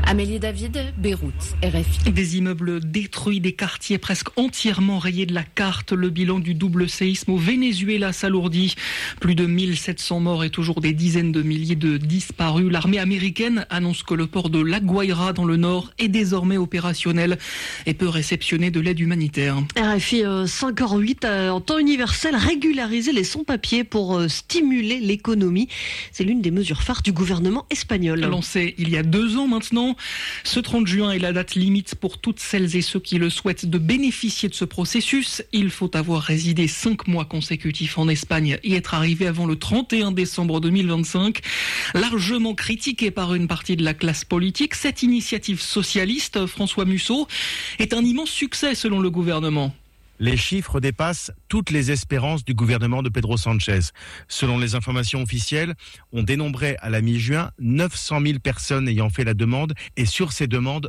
Amélie David, Beyrouth, RFI. Des immeubles détruits, des quartiers presque entièrement rayés de la carte. Le bilan du double séisme au Venezuela s'alourdit. Plus de 1700 morts et toujours des dizaines de milliers de disparus. L'armée américaine annonce que le port de La Guaira dans le nord est désormais opérationnel et peut réceptionner de l'aide humanitaire. RFI 5h08 en temps universel, régulariser les sans-papiers pour stimuler l'économie. C'est l'une des mesures phares du gouvernement espagnol. Lancé il y a 2 ans maintenant, ce 30 juin est la date limite pour toutes celles et ceux qui le souhaitent de bénéficier de ce processus. Il faut avoir résidé 5 mois consécutifs en Espagne et être arrivé avant le 31 décembre 2025. Largement critiquée par une partie de la classe politique, cette initiative socialiste, François Musso, est un immense succès selon le gouvernement. Les chiffres dépassent toutes les espérances du gouvernement de Pedro Sánchez. Selon les informations officielles, on dénombrait à la mi-juin 900 000 personnes ayant fait la demande et sur ces demandes,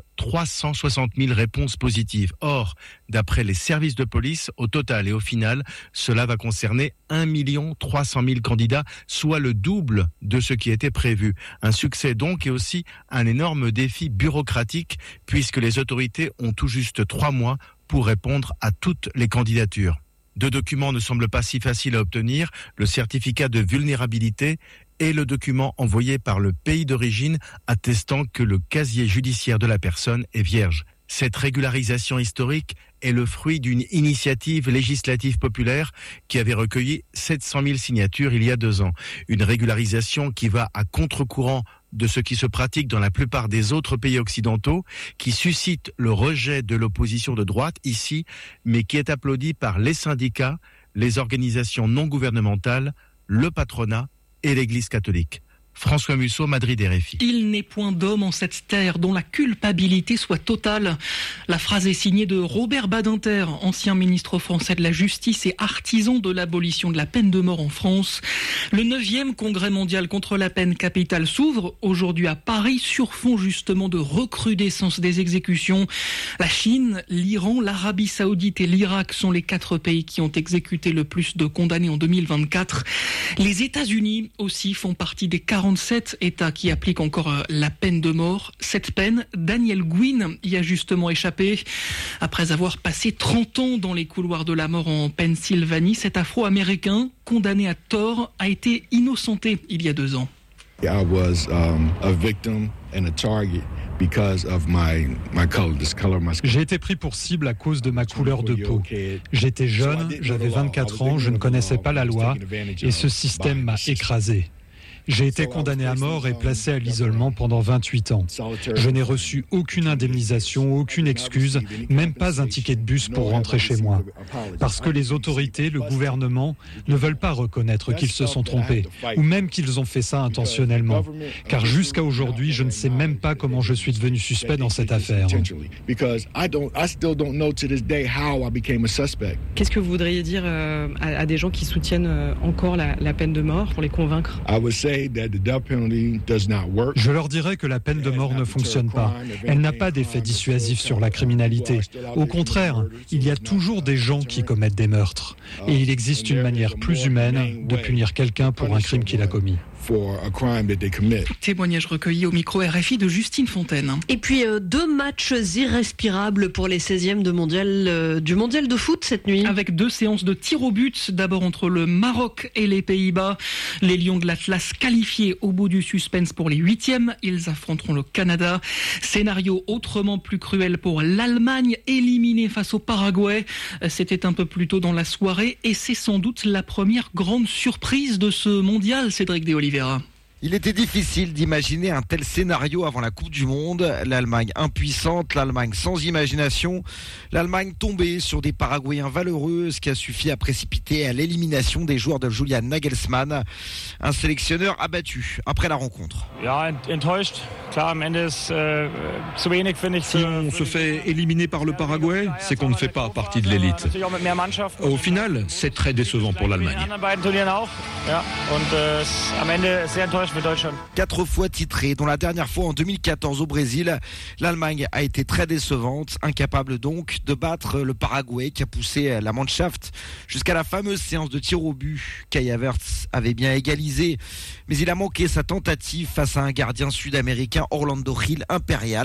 360 000 réponses positives. Or, d'après les services de police, au total et au final, cela va concerner 1 300 000 candidats, soit le double de ce qui était prévu. Un succès donc et aussi un énorme défi bureaucratique puisque les autorités ont tout juste 3 mois pour répondre à toutes les candidatures. 2 documents ne semblent pas si faciles à obtenir, le certificat de vulnérabilité et le document envoyé par le pays d'origine attestant que le casier judiciaire de la personne est vierge. Cette régularisation historique est le fruit d'une initiative législative populaire qui avait recueilli 700 000 signatures il y a 2 ans. Une régularisation qui va à contre-courant de ce qui se pratique dans la plupart des autres pays occidentaux, qui suscite le rejet de l'opposition de droite ici, mais qui est applaudi par les syndicats, les organisations non gouvernementales, le patronat et l'Église catholique. François Musso, Madrid, RFI. Il n'est point d'homme en cette terre dont la culpabilité soit totale. La phrase est signée de Robert Badinter, ancien ministre français de la Justice et artisan de l'abolition de la peine de mort en France. Le 9e congrès mondial contre la peine capitale s'ouvre aujourd'hui à Paris sur fond justement de recrudescence des exécutions. La Chine, l'Iran, l'Arabie Saoudite et l'Irak sont les 4 pays qui ont exécuté le plus de condamnés en 2024. Les États-Unis aussi font partie des 47 États qui appliquent encore la peine de mort. Cette peine, Daniel Gwynne y a justement échappé. Après avoir passé 30 ans dans les couloirs de la mort en Pennsylvanie, cet Afro-Américain, condamné à tort, a été innocenté il y a 2 ans. I was a victim and a target because of my color, this color of my skin. J'ai été pris pour cible à cause de ma couleur de peau. J'étais jeune, j'avais 24 ans, je ne connaissais pas la loi et ce système m'a écrasé. J'ai été condamné à mort et placé à l'isolement pendant 28 ans. Je n'ai reçu aucune indemnisation, aucune excuse, même pas un ticket de bus pour rentrer chez moi. Parce que les autorités, le gouvernement, ne veulent pas reconnaître qu'ils se sont trompés, ou même qu'ils ont fait ça intentionnellement. Car jusqu'à aujourd'hui, je ne sais même pas comment je suis devenu suspect dans cette affaire. Qu'est-ce que vous voudriez dire à des gens qui soutiennent encore la peine de mort pour les convaincre ? Je leur dirais que la peine de mort ne fonctionne pas. Elle n'a pas d'effet dissuasif sur la criminalité. Au contraire, il y a toujours des gens qui commettent des meurtres. Et il existe une manière plus humaine de punir quelqu'un pour un crime qu'il a commis. Témoignage recueilli au micro RFI de Justine Fontaine. Et puis 2 matchs irrespirables pour les 16e du mondial de foot cette nuit. Avec 2 séances de tir au but, d'abord entre le Maroc et les Pays-Bas. Les Lions de l'Atlas qualifiés au bout du suspense pour les 8e. Ils affronteront le Canada. Scénario autrement plus cruel pour l'Allemagne, éliminée face au Paraguay. C'était un peu plus tôt dans la soirée et c'est sans doute la première grande surprise de ce mondial, Cédric de Oliveira. Il était difficile d'imaginer un tel scénario avant la Coupe du Monde. L'Allemagne impuissante, l'Allemagne sans imagination, l'Allemagne tombée sur des Paraguayens valeureux, ce qui a suffi à précipiter à l'élimination des joueurs de Julian Nagelsmann, un sélectionneur abattu après la rencontre. Si on se fait éliminer par le Paraguay, c'est qu'on ne fait pas partie de l'élite. Au final, c'est très décevant pour l'Allemagne. 4 fois titrée, dont la dernière fois en 2014 au Brésil. L'Allemagne a été très décevante, incapable donc de battre le Paraguay qui a poussé la Mannschaft jusqu'à la fameuse séance de tir au but. Kai Havertz avait bien égalisé, mais il a manqué sa tentative face à un gardien sud-américain, Orlando Gil, impérial.